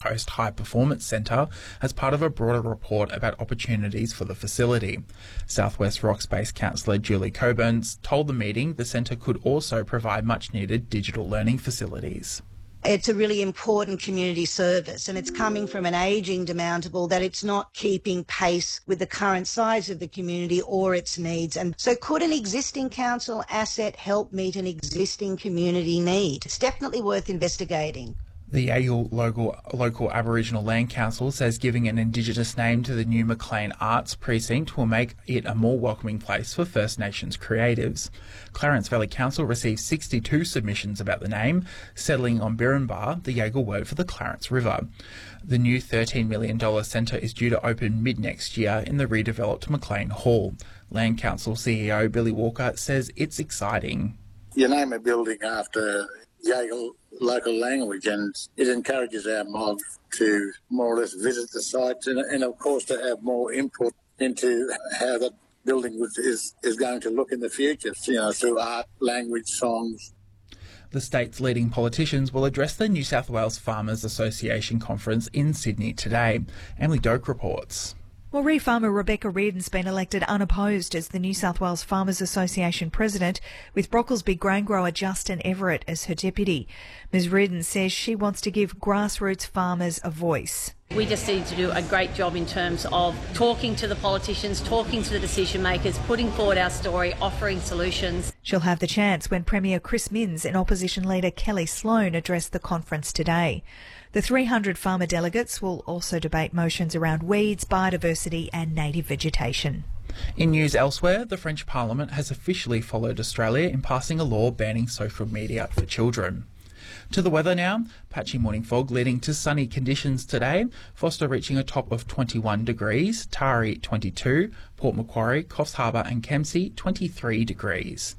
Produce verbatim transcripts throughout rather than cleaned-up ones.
Coast High Performance Centre as part of a broader report about opportunities for the facility. South West Rocks-based councillor Julie Coburn told the meeting the centre could also provide much-needed digital learning facilities. It's a really important community service, and it's coming from an ageing demountable that it's not keeping pace with the current size of the community or its needs. And so could an existing council asset help meet an existing community need? It's definitely worth investigating. The Yagle local, local Aboriginal Land Council says giving an Indigenous name to the new Maclean Arts Precinct will make it a more welcoming place for First Nations creatives. Clarence Valley Council received sixty-two submissions about the name, settling on Birrinbar, the Yagle word for the Clarence River. The new thirteen million dollars centre is due to open mid-next year in the redeveloped Maclean Hall. Land Council C E O Billy Walker says it's exciting. You name a building after Yagle local language, and it encourages our mob to more or less visit the sites and, and of course to have more input into how that building would, is, is going to look in the future, you know, through art, language, songs. The state's leading politicians will address the New South Wales Farmers Association conference in Sydney today. Emily Doak reports. Well, Reef farmer Rebecca Reardon's been elected unopposed as the New South Wales Farmers Association president, with Brocklesby grain grower Justin Everett as her deputy. Ms Reardon says she wants to give grassroots farmers a voice. We just need to do a great job in terms of talking to the politicians, talking to the decision makers, putting forward our story, offering solutions. She'll have the chance when Premier Chris Minns and opposition leader Kelly Sloan address the conference today. The three hundred farmer delegates will also debate motions around weeds, biodiversity and native vegetation. In news elsewhere, the French Parliament has officially followed Australia in passing a law banning social media for children. To the weather now. Patchy morning fog leading to sunny conditions today. Foster reaching a top of twenty-one degrees, Taree twenty-two, Port Macquarie, Coffs Harbour and Kempsey twenty-three degrees.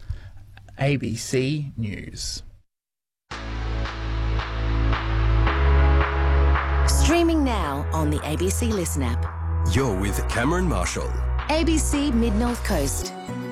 A B C News. Streaming now on the A B C Listen app. You're with Cameron Marshall. A B C Mid-North Coast.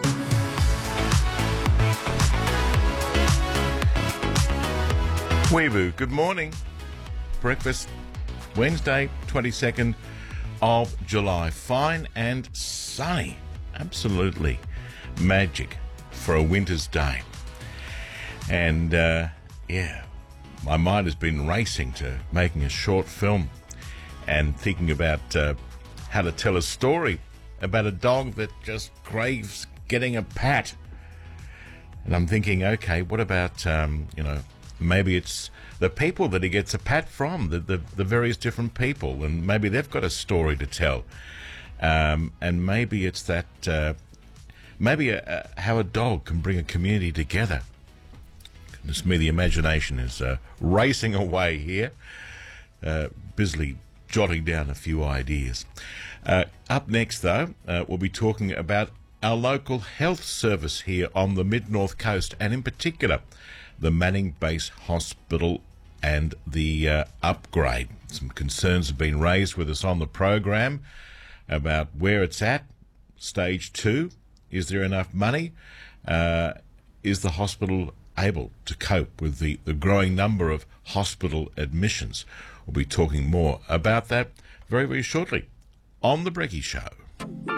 Weevu, good morning. Breakfast, Wednesday, twenty-second of July. Fine and sunny. Absolutely magic for a winter's day. And, uh, yeah, my mind has been racing to making a short film and thinking about uh, how to tell a story about a dog that just craves getting a pat. And I'm thinking, okay, what about, um, you know, maybe it's the people that he gets a pat from, the, the, the various different people, and maybe they've got a story to tell. Um, and maybe it's that, uh, maybe a, a, how a dog can bring a community together. Goodness me, the imagination is uh, racing away here, uh, busily jotting down a few ideas. Uh, up next, though, uh, we'll be talking about our local health service here on the Mid-North Coast, and in particular, the Manning Base Hospital and the uh, upgrade. Some concerns have been raised with us on the program about where it's at, stage two. Is there enough money? Uh, is the hospital able to cope with the, the growing number of hospital admissions? We'll be talking more about that very, very shortly on The Brekkie Show.